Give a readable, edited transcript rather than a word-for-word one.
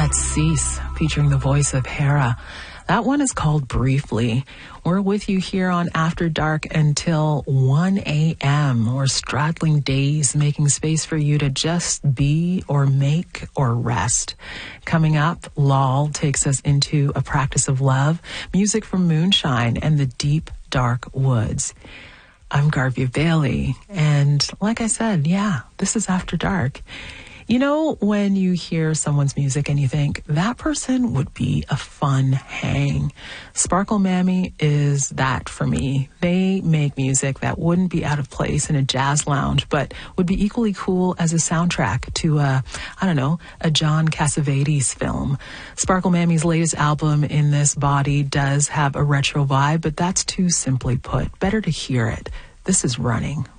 That's Cease, featuring the voice of Hera. That one is called Briefly. We're with you here on After Dark until 1 a.m. We're straddling days, making space for you to just be or make or rest. Coming up, Lal takes us into A Practice of Love, music from Moonshine and the Deep Dark Woods. I'm Garvey Bailey, and like I said, yeah, this is After Dark. You know, when you hear someone's music and you think, that person would be a fun hang. Sparkle Mammy is that for me. They make music that wouldn't be out of place in a jazz lounge, but would be equally cool as a soundtrack to a John Cassavetes film. Sparkle Mammy's latest album, In This Body, does have a retro vibe, but that's too simply put. Better to hear it. This is Running.